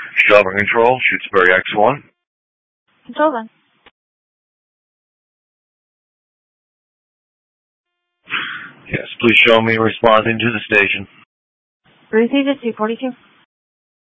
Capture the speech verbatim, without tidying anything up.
Shelburne Control, Shutesbury X one. Control one. Yes, please show me responding to the station. Received at two forty-two.